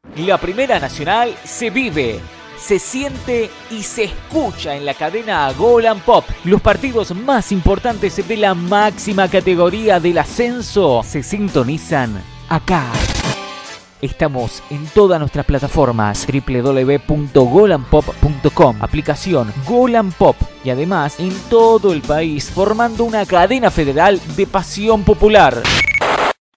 La Primera Nacional se vive, se siente y se escucha en la cadena Gol and Pop. Los partidos más importantes de la máxima categoría del ascenso se sintonizan acá. Estamos en todas nuestras plataformas, www.golandpop.com, aplicación Gol and Pop, y además en todo el país, formando una cadena federal de pasión popular.